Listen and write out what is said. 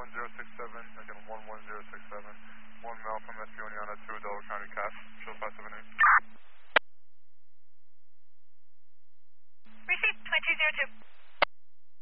11067, again 11067, 1 mile from SP Oneonta to Delaware County Cash, show 578.